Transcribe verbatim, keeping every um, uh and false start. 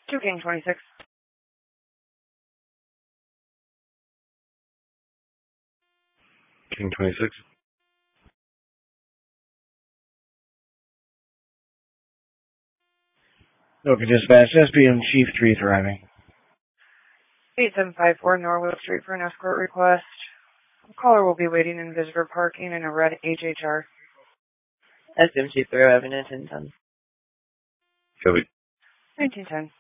two King twenty-six. King twenty-six. Okay, dispatch, S P M Chief three Thriving. eight seven five four Norwood Street for an escort request. The caller will be waiting in visitor parking in a red H H R. S M Chief three Thriving, nineteen ten. Copy. nineteen ten.